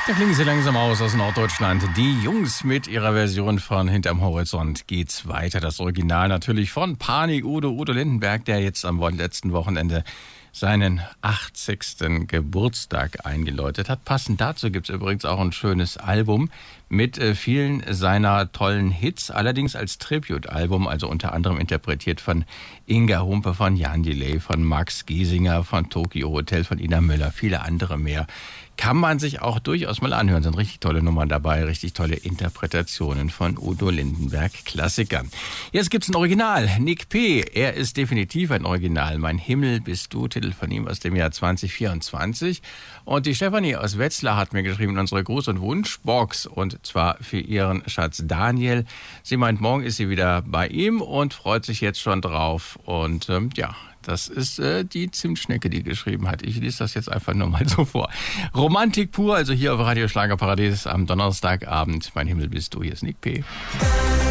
Da klingen sie langsam aus Norddeutschland. Die Jungs mit ihrer Version von Hinterm Horizont geht's weiter. Das Original natürlich von Panik Udo Lindenberg, der jetzt am letzten Wochenende seinen 80. Geburtstag eingeläutet hat. Passend dazu gibt's übrigens auch ein schönes Album mit vielen seiner tollen Hits, allerdings als Tribute-Album, also unter anderem interpretiert von Inga Humpe, von Jan Delay, von Max Giesinger, von Tokio Hotel, von Ina Müller, viele andere mehr. Kann man sich auch durchaus mal anhören. Sind richtig tolle Nummern dabei, richtig tolle Interpretationen von Udo Lindenberg Klassikern. Jetzt gibt's ein Original. Nick P., er ist definitiv ein Original. Mein Himmel bist du, Titel von ihm aus dem Jahr 2024. Und die Stefanie aus Wetzlar hat mir geschrieben in unsere Gruß- und Wunschbox, und zwar für ihren Schatz Daniel. Sie meint, morgen ist sie wieder bei ihm und freut sich jetzt schon drauf. Und das ist die Zimtschnecke, die geschrieben hat. Ich lese das jetzt einfach nur mal so vor. Romantik pur, also hier auf Radio Schlagerparadies am Donnerstagabend. Mein Himmel bist du, hier ist Nick P.